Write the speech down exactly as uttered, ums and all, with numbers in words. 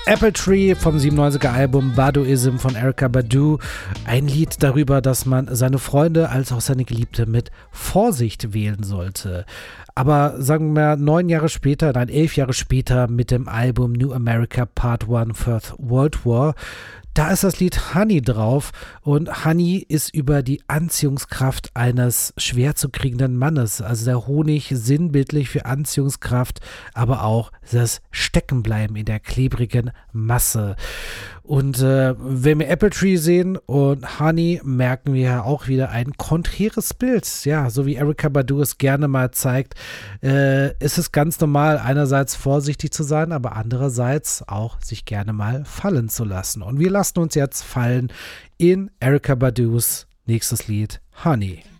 Apple Tree vom siebenundneunziger Album Baduizm von Erykah Badu. Ein Lied darüber, dass man seine Freunde als auch seine Geliebte mit Vorsicht wählen sollte. Aber sagen wir neun Jahre später, nein, elf Jahre später mit dem Album New America Part eins First World War, da ist das Lied Honey drauf und Honey ist über die Anziehungskraft eines schwer zu kriegenden Mannes. Also der Honig sinnbildlich für Anziehungskraft, aber auch das Steckenbleiben in der klebrigen Masse. Und äh, wenn wir Apple Tree sehen und Honey, merken wir ja auch wieder ein konträres Bild. Ja, so wie Erykah Badu es gerne mal zeigt, äh, ist es ganz normal, einerseits vorsichtig zu sein, aber andererseits auch sich gerne mal fallen zu lassen. Und wir lassen uns jetzt fallen in Erykah Badus nächstes Lied, Honey.